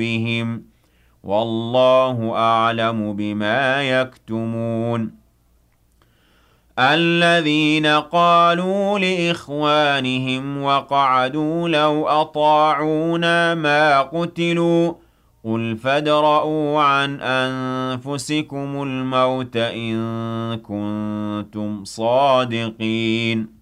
بِهِمْ وَاللَّهُ أَعْلَمُ بِمَا يَكْتُمُونَ الَّذِينَ قَالُوا لِإِخْوَانِهِمْ وَقَعَدُوا لَوْ أَطَاعُونَا مَا قُتِلُوا قُلْ فَادْرَءُوا عَنْ أَنفُسِكُمُ الْمَوْتَ إِن كُنتُمْ صَادِقِينَ